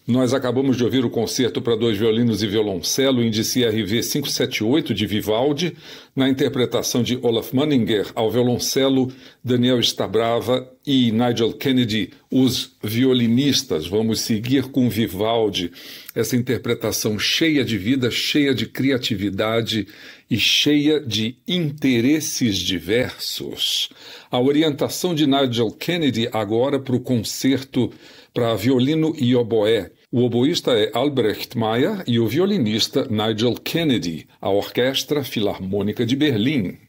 Nós acabamos de ouvir o concerto para dois violinos e violoncelo, Índice RV 578 de Vivaldi, na interpretação de Olaf Manninger, ao violoncelo Daniel Stabrava e Nigel Kennedy, os violinistas. Vamos seguir com Vivaldi, essa interpretação cheia de vida, cheia de criatividade e cheia de interesses diversos. A orientação de Nigel Kennedy agora para o concerto para violino e oboé. O oboísta é Albrecht Meyer e o violinista Nigel Kennedy, a Orquestra Filarmônica de Berlim.